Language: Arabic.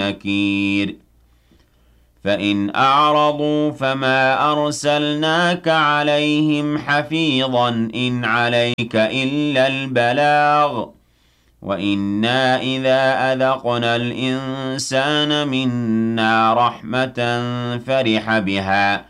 نَكِيرٌ فَإِنْ أَعْرَضُوا فَمَا أَرْسَلْنَاكَ عَلَيْهِمْ حَفِيظًا إِنْ عَلَيْكَ إِلَّا الْبَلَاغُ وَإِنَّا إِذَا أَذَقْنَا الْإِنسَانَ مِنَّا رَحْمَةً فَرِحَ بِهَا